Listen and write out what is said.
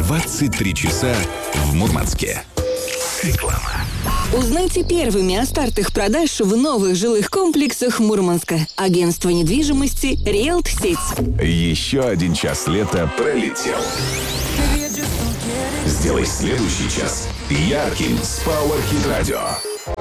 23 часа в Мурманске. Реклама. Узнайте первыми о стартах продаж в новых жилых комплексах Мурманска. Агентство недвижимости Realt Сеть. Еще 1 час лета пролетел. Сделай следующий час ярким с Power Hit Radio.